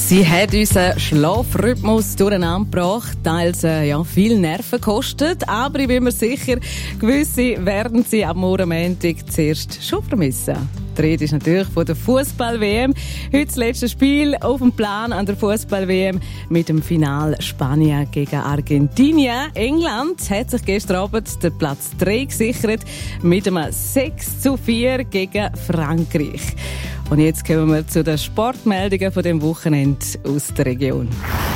Sie hat unseren Schlafrhythmus durcheinander gebracht, teils viel Nerven gekostet, aber ich bin mir sicher, gewisse werden sie am morgen Montag zuerst schon vermissen. Die Rede ist natürlich von der Fußball-WM. Heute das letzte Spiel auf dem Plan an der Fußball-WM mit dem Finale Spanien gegen Argentinien. England hat sich gestern Abend den Platz 3 gesichert mit einem 6:4 gegen Frankreich. Und jetzt kommen wir zu den Sportmeldungen von dem Wochenende aus der Region.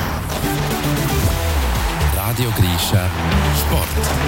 Radio Grischa Sport.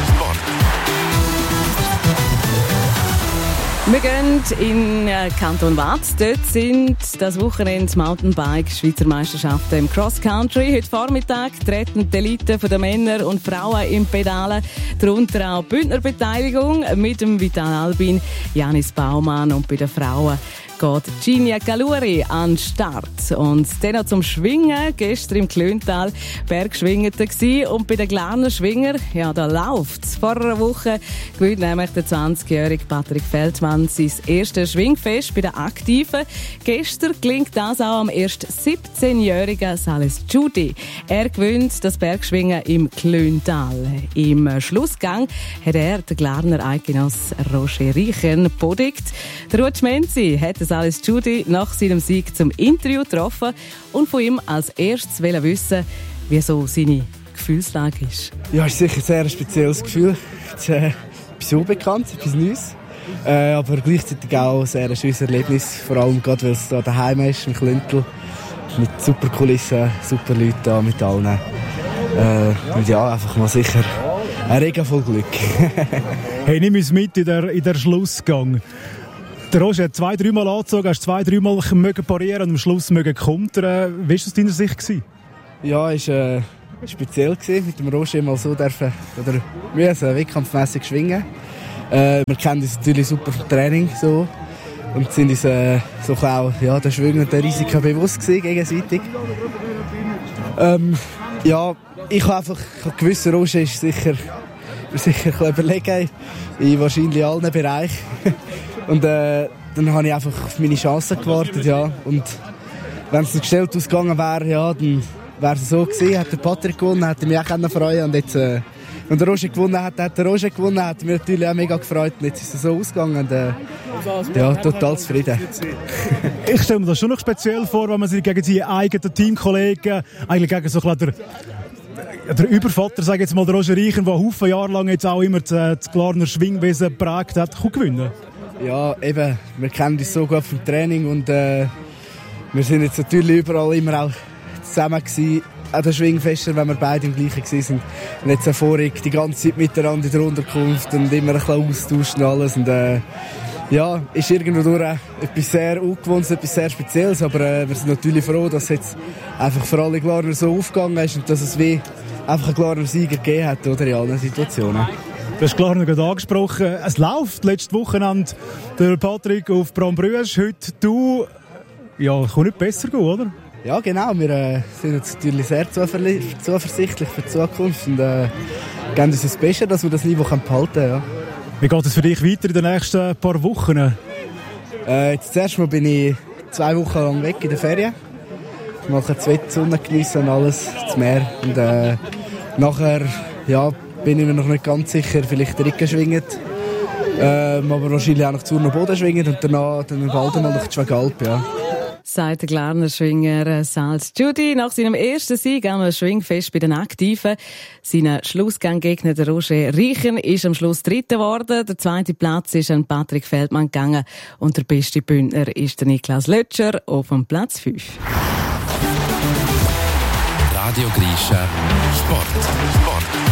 Wir gehen in Kanton Waadt. Dort sind das Wochenende Mountainbike-Schweizer Meisterschaften im Cross-Country. Heute Vormittag treten die Elite der Männer und Frauen im Pedalen. Darunter auch Bündner Beteiligung mit dem Vital Albin, Janis Baumann und bei den Frauen geht Ginia Galuri an den Start. Und dann noch zum Schwingen. Gestern im Klöntal Bergschwingete gsi. Und bei den Glarner Schwinger, ja, da läuft's. Vor einer Woche gewinnt nämlich der 20-jährige Patrick Feldmann sein erstes Schwingfest bei den Aktiven. Gestern gelingt das auch am erst 17-jährigen Sales Judy. Er gewinnt das Bergschwingen im Klöntal. Im Schlussgang hat er den Glarner Eidgenoss Roger Reichen bodigt. Der Ruud Menzi hat Sales Judy nach seinem Sieg zum Interview getroffen und von ihm als erstes wissen, wie so seine Gefühlslage ist. Ja, es ist sicher ein sehr spezielles Gefühl. Es ist etwas unbekannt, etwas Neues. Aber gleichzeitig auch ein sehr schönes Erlebnis. Vor allem gerade, weil es da daheim ist, im Klüntel. Mit super Kulissen, super Leuten da, mit allen. Und ja, einfach mal sicher ein Regen voll Glück. Hey, nimm uns mit in der Schlussgang. Der Roger hat 2-3 Mal angezogen, hast 2-3 Mal parieren und am Schluss kontern. Wie war das aus deiner Sicht? Ja, es war speziell mit dem Roger mal so dürfen, oder müssen wettkampfmässig schwingen. Wir kennen uns natürlich super vom Training so und sind uns so auch der Schwingen und der Risiken bewusst gewesen, gegenseitig. Ja, ich habe gewusst, Roger ist sicher überlegen in wahrscheinlich allen Bereichen. Und dann habe ich einfach auf meine Chancen gewartet, ja. Und wenn es gestellt ausgegangen wäre, ja, dann wäre es so gewesen. Hat der Patrick gewonnen, hätte mich auch freuen. Und jetzt, wenn der Roger gewonnen hat, hat der Roger gewonnen, hat mich natürlich auch mega gefreut. Und jetzt ist es so ausgegangen und ja, total zufrieden. Ich stelle mir das schon noch speziell vor, wenn man sich gegen seine eigenen Teamkollegen, eigentlich gegen so ein bisschen der Übervater, sage jetzt mal, der Roger Reichen, der Haufen Jahre lang jetzt auch immer das Glarner Schwingwesen geprägt hat, kann gewinnen. Ja, eben, wir kennen uns so gut vom Training und wir sind jetzt natürlich überall immer auch zusammen gewesen, an den Schwingfesten, wenn wir beide im gleichen waren. Und jetzt vorig die ganze Zeit miteinander in der Unterkunft und immer ein bisschen austauschen und alles. Und ja, ist irgendwo durch etwas sehr Ungewohntes, etwas sehr Spezielles, aber wir sind natürlich froh, dass es jetzt einfach für alle Glarner so aufgegangen ist und dass es wie einfach einen Glarner Sieger gegeben hat, oder, in allen Situationen. Du hast Glarner gerade angesprochen. Es läuft letztes Wochenende der Patrick auf Brambrüsch. Heute du. Ja, kann nicht besser gehen, oder? Ja, genau. Wir sind jetzt natürlich sehr zuversichtlich für die Zukunft und geben uns das Beste, dass wir das Niveau behalten können. Ja. Wie geht es für dich weiter in den nächsten paar Wochen? Jetzt zuerst mal bin ich 2 Wochen lang weg in der Ferien. Ich mache die Sonne geniessen und alles, das Meer. Und nachher, ja, bin ich mir noch nicht ganz sicher, vielleicht Rücken schwingen, aber wahrscheinlich auch noch zu Boden schwingen und danach dann bald mal nach Schwagalp, ja. Sagt der Glarner Schwinger Sales Judy nach seinem ersten Sieg am Schwingfest bei den Aktiven. Sein Schlussganggegner, der Roger Reichen, ist am Schluss Dritter geworden. Der 2. Platz ist an Patrick Feldmann gegangen und der beste Bündner ist der Niklas Lötscher auf dem Platz 5. Radio Grischa Sport.